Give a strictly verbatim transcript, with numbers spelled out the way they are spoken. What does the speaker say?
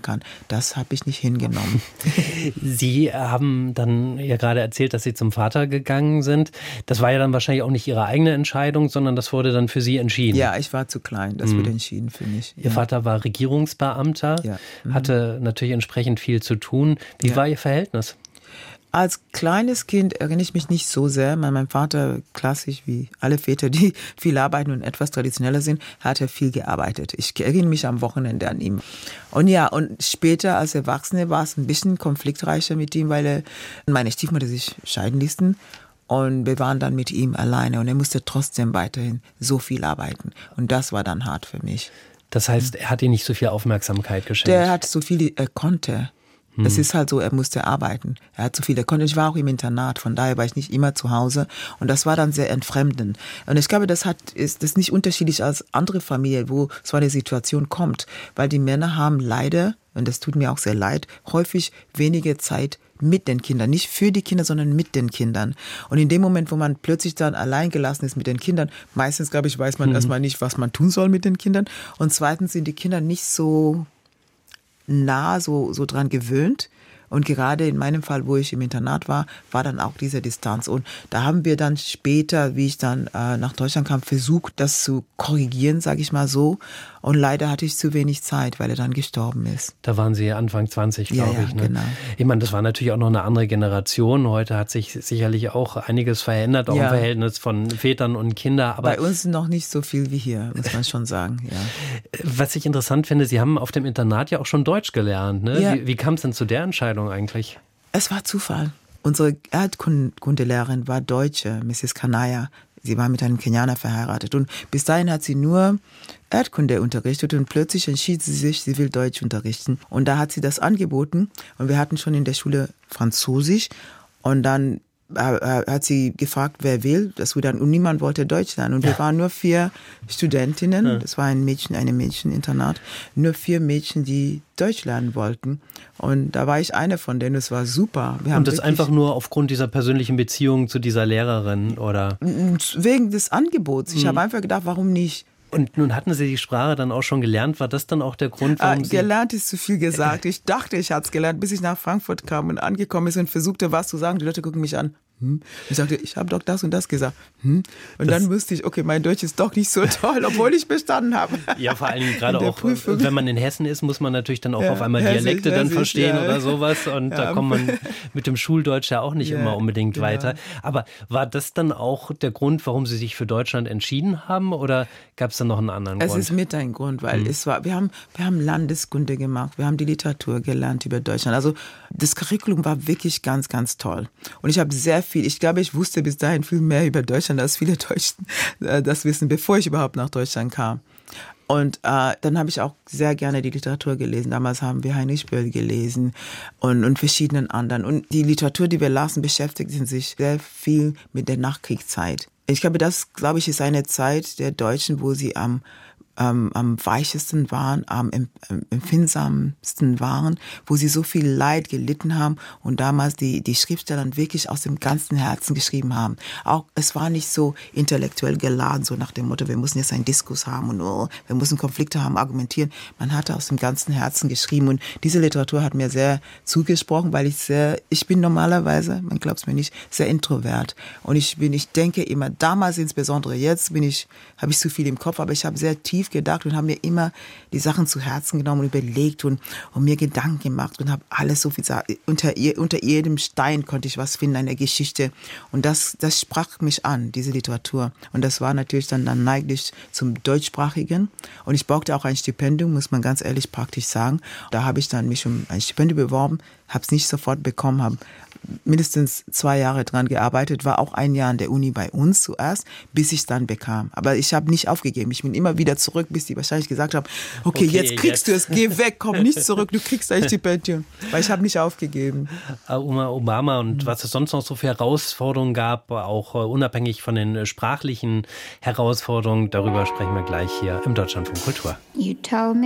kann. Das habe ich nicht hingenommen. Sie haben dann ja gerade erzählt, dass Sie zum Vater gegangen sind. Das war ja dann wahrscheinlich auch nicht Ihre eigene Entscheidung, sondern das wurde dann für Sie entschieden. Ja, ich war zu klein. Das mhm. wurde entschieden für mich. Ihr ja. Vater war Regierungsbeamter, ja. mhm. hatte natürlich entsprechend viel zu tun. Wie ja. war Ihr Verhältnis? Als kleines Kind erinnere ich mich nicht so sehr. Mein Vater, klassisch wie alle Väter, die viel arbeiten und etwas traditioneller sind, hat er viel gearbeitet. Ich erinnere mich am Wochenende an ihn. Und ja, und später als Erwachsene war es ein bisschen konfliktreicher mit ihm, weil er, meine Stiefmutter sich scheiden ließen. Und wir waren dann mit ihm alleine und er musste trotzdem weiterhin so viel arbeiten. Und das war dann hart für mich. Das heißt, er hat Ihnen nicht so viel Aufmerksamkeit geschenkt? Der hat so viel, er konnte. Hm. Es ist halt so, er musste arbeiten. Er hat so viel, er konnte. Ich war auch im Internat, von daher war ich nicht immer zu Hause. Und das war dann sehr entfremdend. Und ich glaube, das hat, ist das nicht unterschiedlich als andere Familien, wo so eine Situation kommt. Weil die Männer haben leider, und das tut mir auch sehr leid, häufig wenige Zeit mit den Kindern. Nicht für die Kinder, sondern mit den Kindern. Und in dem Moment, wo man plötzlich dann allein gelassen ist mit den Kindern, meistens, glaube ich, weiß man mhm. erstmal nicht, was man tun soll mit den Kindern. Und zweitens sind die Kinder nicht so nah, so, so dran gewöhnt. Und gerade in meinem Fall, wo ich im Internat war, war dann auch diese Distanz. Und da haben wir dann später, wie ich dann äh, nach Deutschland kam, versucht, das zu korrigieren, sage ich mal so. Und leider hatte ich zu wenig Zeit, weil er dann gestorben ist. Da waren Sie Anfang zwanzig, glaube ja, ja, ich. Ne? Genau. Ich meine, das war natürlich auch noch eine andere Generation. Heute hat sich sicherlich auch einiges verändert, auch ja. im Verhältnis von Vätern und Kindern. Aber bei uns noch nicht so viel wie hier, muss man schon sagen. Ja. Was ich interessant finde, Sie haben auf dem Internat ja auch schon Deutsch gelernt. Ne? Ja. Wie, wie kam es denn zu der Entscheidung eigentlich? Es war Zufall. Unsere Erdkundelehrerin war Deutsche, Misses Kanaya. Sie war mit einem Kenianer verheiratet und bis dahin hat sie nur Erdkunde unterrichtet und plötzlich entschied sie sich, sie will Deutsch unterrichten. Und da hat sie das angeboten und wir hatten schon in der Schule Französisch und dann hat sie gefragt, wer will, das wir dann, und niemand wollte Deutsch lernen. Und wir waren nur vier Studentinnen, das war ein Mädchen, eine Mädcheninternat, nur vier Mädchen, die Deutsch lernen wollten. Und da war ich eine von denen, das war super. Wir haben und das einfach nur aufgrund dieser persönlichen Beziehung zu dieser Lehrerin, oder? Wegen des Angebots. Ich mhm. habe einfach gedacht, warum nicht? Und nun hatten Sie die Sprache dann auch schon gelernt. War das dann auch der Grund, warum äh, Sie... Gelernt ist zu viel gesagt. Ich dachte, ich hatte es gelernt, bis ich nach Frankfurt kam und angekommen ist und versuchte, was zu sagen. Die Leute gucken mich an. Hm? Ich sagte, ich habe doch das und das gesagt. Hm? Und das dann wusste ich, okay, mein Deutsch ist doch nicht so toll, obwohl ich bestanden habe. Ja, vor allem gerade auch, Prüfung. Wenn man in Hessen ist, muss man natürlich dann auch ja, auf einmal Hessisch, Dialekte dann Hessisch, verstehen ja. oder sowas. Und ja. da kommt man mit dem Schuldeutsch ja auch nicht ja, immer unbedingt genau. weiter. Aber war das dann auch der Grund, warum Sie sich für Deutschland entschieden haben? Oder gab es da noch einen anderen es Grund? Es ist mit ein Grund, weil hm. es war, wir haben, wir haben Landeskunde gemacht, wir haben die Literatur gelernt über Deutschland. Also das Curriculum war wirklich ganz, ganz toll. Und ich habe sehr viel, ich glaube, ich wusste bis dahin viel mehr über Deutschland, als viele Deutschen äh, das wissen, bevor ich überhaupt nach Deutschland kam. Und äh, dann habe ich auch sehr gerne die Literatur gelesen. Damals haben wir Heinrich Böll gelesen und, und verschiedenen anderen. Und die Literatur, die wir lasen, beschäftigt sich sehr viel mit der Nachkriegszeit. Ich glaube, das, glaube ich, ist eine Zeit der Deutschen, wo sie am Ähm, am weichesten waren, am empfindsamsten waren, wo sie so viel Leid gelitten haben und damals die, die Schriftsteller wirklich aus dem ganzen Herzen geschrieben haben. Auch es war nicht so intellektuell geladen, so nach dem Motto, wir müssen jetzt einen Diskurs haben und oh, wir müssen Konflikte haben, argumentieren. Man hatte aus dem ganzen Herzen geschrieben und diese Literatur hat mir sehr zugesprochen, weil ich sehr, ich bin normalerweise, man glaubt es mir nicht, sehr introvert und ich bin, ich denke immer, damals insbesondere, jetzt bin ich, habe ich zu viel im Kopf, aber ich habe sehr tief gedacht und habe mir immer die Sachen zu Herzen genommen und überlegt und, und mir Gedanken gemacht und habe alles so viel, unter, unter jedem Stein konnte ich was finden, eine Geschichte und das, das sprach mich an, diese Literatur und das war natürlich dann, dann neiglich zum Deutschsprachigen und ich brauchte auch ein Stipendium, muss man ganz ehrlich praktisch sagen. Da habe ich dann mich um ein Stipendium beworben, habe es nicht sofort bekommen, habe mindestens zwei Jahre dran gearbeitet, war auch ein Jahr an der Uni bei uns zuerst, bis ich es dann bekam. Aber ich habe nicht aufgegeben. Ich bin immer wieder zurück, bis die wahrscheinlich gesagt haben, okay, okay jetzt kriegst jetzt. du es, geh weg, komm nicht zurück, du kriegst ein Stipendium. Weil ich habe nicht aufgegeben. Oma Obama und was es sonst noch so für Herausforderungen gab, auch unabhängig von den sprachlichen Herausforderungen, darüber sprechen wir gleich hier im Deutschlandfunk Kultur. You told me